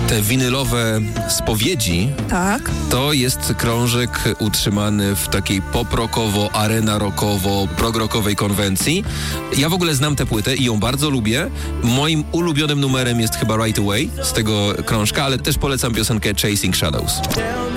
Te winylowe spowiedzi Tak. to jest krążek utrzymany w takiej pop-rockowo, arena-rockowo, prog-rockowej konwencji. Ja w ogóle znam tę płytę i ją bardzo lubię. Moim ulubionym numerem jest chyba Right Away z tego krążka, ale też polecam piosenkę Chasing Shadows.